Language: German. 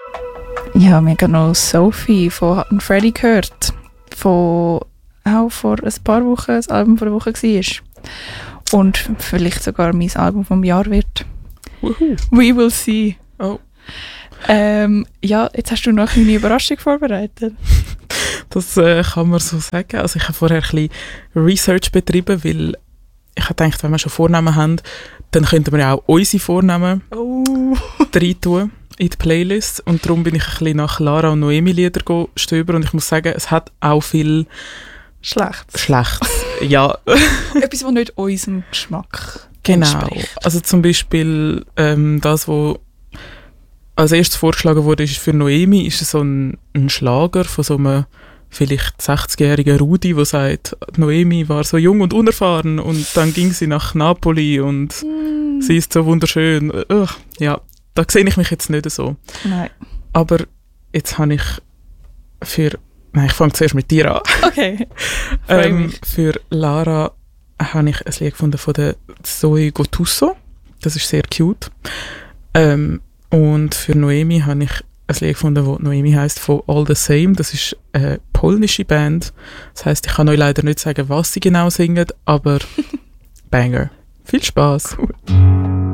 Ja, wir haben noch Sophie von Hot and Freddy gehört, auch vor ein paar Wochen das Album der Woche war. Und vielleicht sogar mein Album vom Jahr wird. Woohoo. We will see. Oh. Ja, jetzt hast du noch eine Überraschung vorbereitet. Das kann man so sagen. Also ich habe vorher ein bisschen Research betrieben, weil ich habe gedacht, wenn wir schon Vornamen haben, dann könnten wir ja auch unsere Vornamen rein tun in die Playlist. Und darum bin ich ein bisschen nach Lara und Noemi Lieder stöbern und ich muss sagen, es hat auch viel Schlechtes. Ja. Etwas, was nicht unserem Geschmack Genau. entspricht. Also zum Beispiel das, was als erstes vorgeschlagen wurde, ist für Noemi, ist so ein Schlager von so einem vielleicht 60-jährigen Rudi, der sagt, Noemi war so jung und unerfahren und dann ging sie nach Napoli und sie ist so wunderschön. Ja, da sehe ich mich jetzt nicht so. Nein. Aber jetzt habe ich ich fange zuerst mit dir an. Okay. Für Lara habe ich ein Lied gefunden von der Zoe Gotuso. Das ist sehr cute. Und für Noemi habe ich ein Lied gefunden, das Noemi heisst, von All the Same. Das ist eine polnische Band. Das heisst, ich kann euch leider nicht sagen, was sie genau singen, aber Banger. Viel Spaß. Cool.